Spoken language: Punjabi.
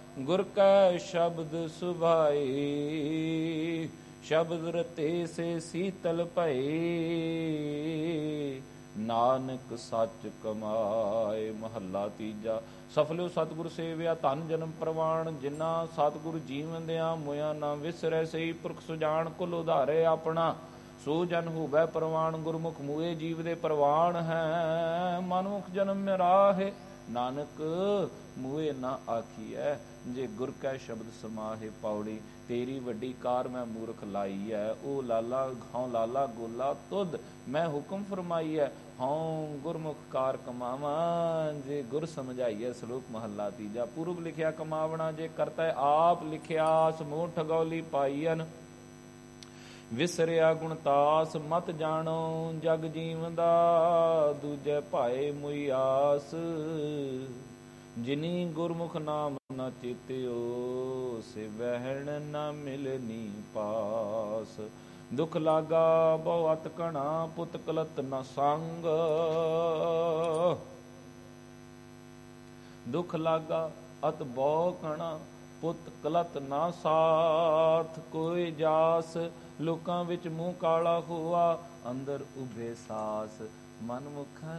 ਗੁਰ ਕੈ ਸ਼ਬਦ ਸੁਭਾਈ। ਸ਼ਬਦ ਰਤੇ ਸੇ ਸੀਤਲ ਭਏ, ਨਾਨਕ ਸੱਚ ਕਮਾਏ। ਮਹੱਲਾ ਤੀਜਾ। ਸਫਲਿਓ ਸਤਿਗੁਰ ਸੇਵਿਆ ਧਨ ਜਨਮ ਪ੍ਰਵਾਣ, ਜਿਨ੍ਹਾਂ ਸਤਿਗੁਰ ਜੀਵੰਦਿਆਂ ਮੁਇਆ ਨਾ ਵਿਸਰੈ। ਸਹੀ ਪੁਰਖ ਸੁਜਾਨ ਕੁਲ ਉਧਾਰੇ ਆਪਣਾ, ਸੋ ਜਨ ਹੋਵੈ ਪ੍ਰਵਾਣ। ਗੁਰਮੁਖ ਮੂਏ ਜੀਵ ਦੇ ਪ੍ਰਵਾਣ ਹੈ, ਮਨਮੁਖ ਜਨਮ ਮੈਂ ਰਾਹੇ। ਨਾਨਕ ਮੂਏ ਨਾ ਆਖੀਐ, ਜੇ ਗੁਰ ਕੈ ਸ਼ਬਦ ਸਮਾਹੇ। ਪੌੜੀ। ਤੇਰੀ ਵੱਡੀ ਕਾਰ ਮੈਂ ਮੂਰਖ ਲਾਈ ਹੈ, ਉਹ ਲਾਲਾ ਹਉ ਲਾਲਾ ਗੋਲਾ ਤੁਧ ਮੈਂ ਹੁਕਮ ਫਰਮਾਈ ਹੈ। ਹਉ ਗੁਰਮੁਖ ਕਾਰ ਕਮਾਵਾਂ, ਜੇ ਗੁਰ ਸਮਝਾਈਐ। ਸ਼ਲੋਕ ਮਹੱਲਾ ਤੀਜਾ। ਪੂਰਬ ਲਿਖਿਆ ਕਮਾਵਣਾ, ਜੇ ਕਰਤਾ ਆਪ ਲਿਖਿਆ ਸਮੂਹ ਠਗੌਲੀ ਪਾਈਅਨ। ਵਿਸਰਿਆ ਗੁਣਤਾਸ ਮਤ ਜਾਣੋ, ਜਗ ਜੀਵ ਦਾ ਦੂਜੇ ਭਾਏ ਮੁਈ ਆਸ। ਜਿਨੀ ਗੁਰਮੁਖ ਨਾਮ ਨ ਚੇਤਿਓ, ਸੇ ਵਹਿਣ ਨ ਮਿਲਨੀ ਪਾਸ। ਦੁਖ ਲਾਗਾ ਬਹੁ ਅਤ ਕਣਾ, ਪੁੱਤ ਕਲਤ ਨ ਸੰਗ। ਦੁਖ ਲਾਗਾ ਅਤ ਬਹੁ ਕਣਾ, ਪੁੱਤ ਕਲਤ ਨਾ ਸਾਥ। ਕੋਈ ਜਾਸ ਲੋਕਾਂ ਵਿੱਚ ਮੂੰਹ ਕਾਲਾ ਹੋਆ, ਅੰਦਰ ਉਭੇ ਸਾਸ। ਮਨਮੁਖ